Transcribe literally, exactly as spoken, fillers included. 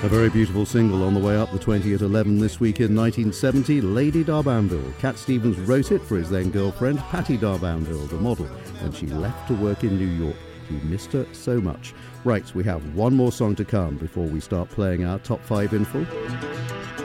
A very beautiful single on the way up the twenty at eleven this week in nineteen seventy, Lady Darbanville. Cat Stevens wrote it for his then girlfriend, Patty Darbanville, the model, when she left to work in New York. He missed her so much. Right, we have one more song to come before we start playing our top five info.